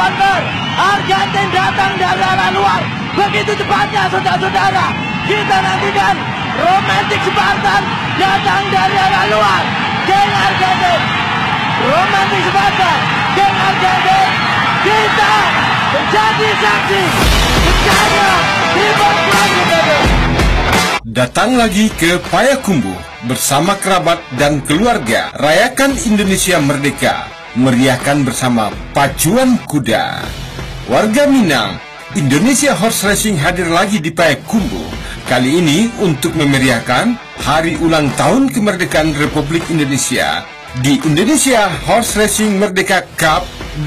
supporter Argentina datang dari arah luar. Begitu cepatnya saudara-saudara. Kita nantikan Romantic Spartan datang dari arah luar. Geng Argentina, Romantic Spartan, geng Argentina. Kita menjadi saksi bencana ribut lagi, baby. Datang lagi ke Payakumbuh bersama kerabat dan keluarga. Rayakan Indonesia Merdeka. Meriahkan bersama pacuan kuda. Warga Minang, Indonesia Horse Racing hadir lagi di Payakumbuh. Kali ini untuk memeriahkan hari ulang tahun kemerdekaan Republik Indonesia di Indonesia Horse Racing Merdeka Cup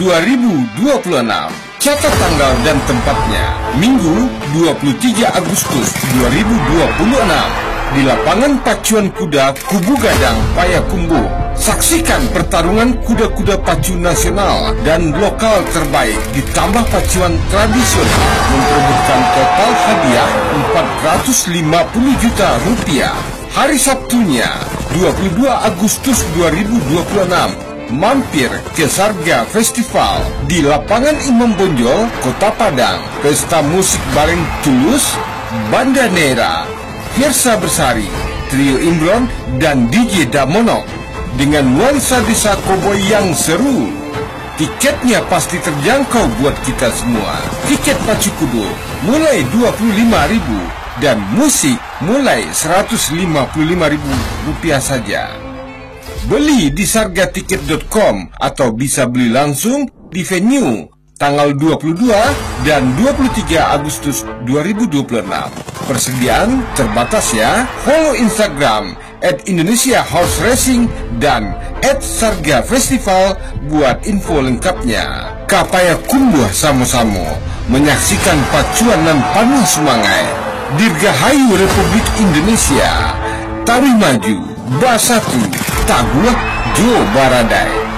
2026. Catat tanggal dan tempatnya, Minggu 23 Agustus 2026 di lapangan pacuan kuda Kubu Gadang, Payakumbuh. Saksikan pertarungan kuda-kuda pacu nasional dan lokal terbaik ditambah pacuan tradisional memperebutkan total hadiah 450 juta rupiah. Hari Sabtunya 22 Agustus 2026 mampir ke Sarga Festival di lapangan Imam Bonjol, Kota Padang. Pesta musik bareng Tulus, Banda Nera, Fiersa Bersari, Trio Imron, dan DJ Damono dengan nuansa desa koboi yang seru. Tiketnya pasti terjangkau buat kita semua. Tiket pacu kudu mulai 25.000 dan musik mulai 155.000 rupiah saja. Beli di sargatiket.com atau bisa beli langsung di venue tanggal 22 dan 23 Agustus 2026. Persediaan terbatas ya. Follow Instagram @IndonesiaHorseRacing dan @SargaFestival buat info lengkapnya. Payakumbuh sama-sama menyaksikan pacuan dan panas semangat. Dirgahayu Republik Indonesia. Tawi maju, basatu, tagulah Jo Baradai.